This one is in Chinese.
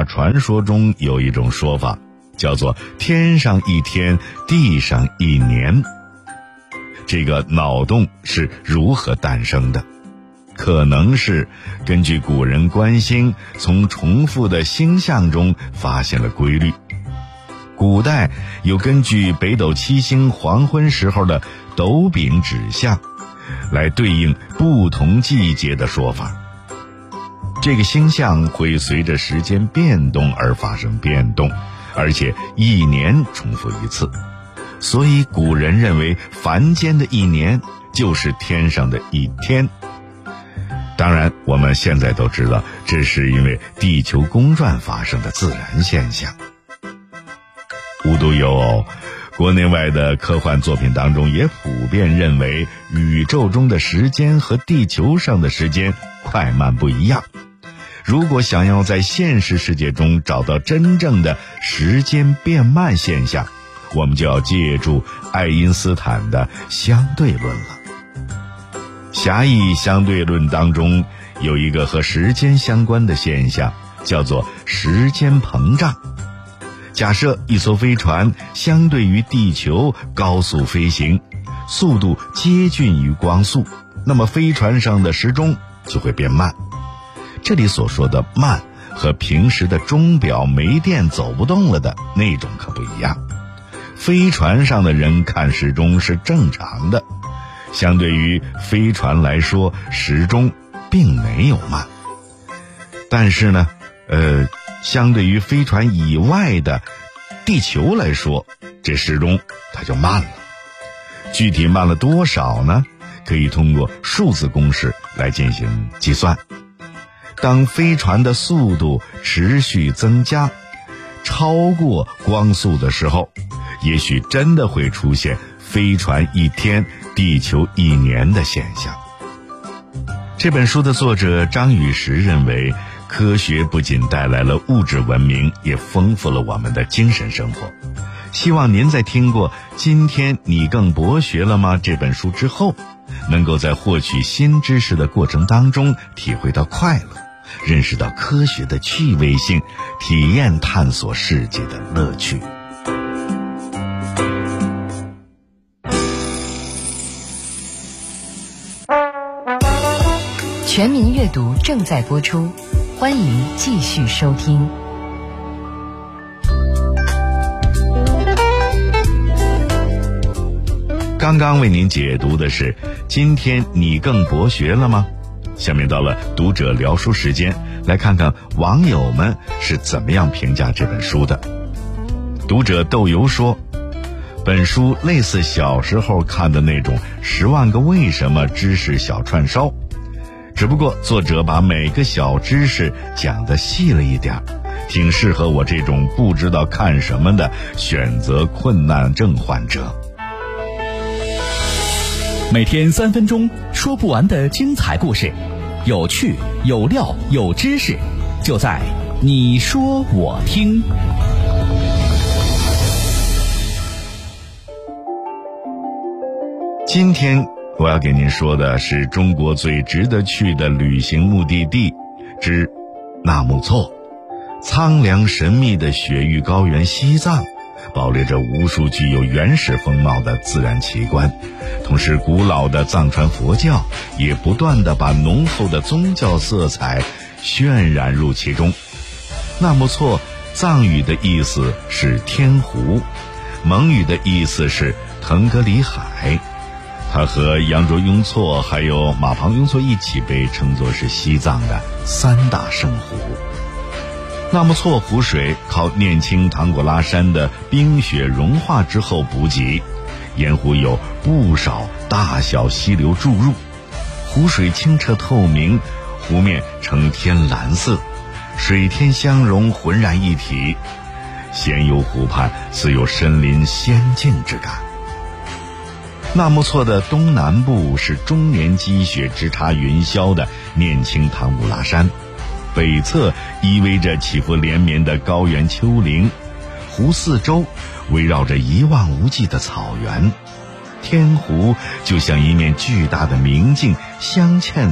传说中有一种说法，叫做天上一天，地上一年。这个脑洞是如何诞生的？可能是根据古人观星从重复的星象中发现了规律。古代有根据北斗七星黄昏时候的斗柄指向来对应不同季节的说法。这个星象会随着时间变动而发生变动，而且一年重复一次，所以古人认为凡间的一年就是天上的一天。当然我们现在都知道，这是因为地球公转发生的自然现象。无独有偶，国内外的科幻作品当中也普遍认为宇宙中的时间和地球上的时间快慢不一样。如果想要在现实世界中找到真正的时间变慢现象，我们就要借助爱因斯坦的相对论了。狭义相对论当中有一个和时间相关的现象，叫做时间膨胀。假设一艘飞船相对于地球高速飞行，速度接近于光速，那么飞船上的时钟就会变慢。这里所说的慢和平时的钟表没电走不动了的那种可不一样。飞船上的人看时钟是正常的，相对于飞船来说，时钟并没有慢。但是呢相对于飞船以外的地球来说，这时钟它就慢了。具体慢了多少呢？可以通过数字公式来进行计算。当飞船的速度持续增加，超过光速的时候，也许真的会出现飞船一天，地球一年的现象。这本书的作者张宇石认为，科学不仅带来了物质文明，也丰富了我们的精神生活。希望您在听过《今天你更博学了吗》这本书之后，能够在获取新知识的过程当中体会到快乐，认识到科学的趣味性，体验探索世界的乐趣。 全民阅读正在播出，欢迎继续收听。 刚刚为您解读的是今天你更博学了吗？下面到了读者聊书时间，来看看网友们是怎么样评价这本书的。读者豆油说，本书类似小时候看的那种10万个为什么知识小串烧，只不过作者把每个小知识讲得细了一点，挺适合我这种不知道看什么的选择困难症患者。 每天3分钟，说不完的精彩故事，有趣有料有知识，就在你说我听。 今天我要给您说的是中国最值得去的旅行目的地之纳木错。苍凉神秘的雪域高原西藏保留着无数具有原始风貌的自然奇观，同时古老的藏传佛教也不断地把浓厚的宗教色彩渲染入其中。纳木错藏语的意思是天湖，蒙语的意思是腾格里海，它和羊卓雍措还有马旁雍措一起被称作是西藏的3大圣湖。纳木错湖水靠念青唐古拉山的冰雪融化之后补给，沿湖有不少大小溪流注入，湖水清澈透明，湖面呈天蓝色，水天相融，浑然一体，闲游湖畔似有身临仙境之感。纳木错的东南部是终年积雪直插云霄的念青唐古拉山，北侧依偎着起伏连绵的高原丘陵，湖四周围绕着一望无际的草原，天湖就像一面巨大的明镜，镶嵌